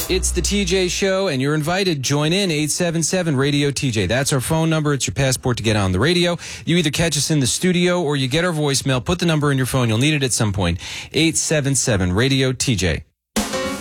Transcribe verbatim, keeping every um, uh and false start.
It's the T J Show, and you're invited. Join in, eight seven seven radio T J. That's our phone number. It's your passport to get on the radio. You either catch us in the studio or you get our voicemail. Put the number in your phone. You'll need it at some point. eight seven seven radio T J.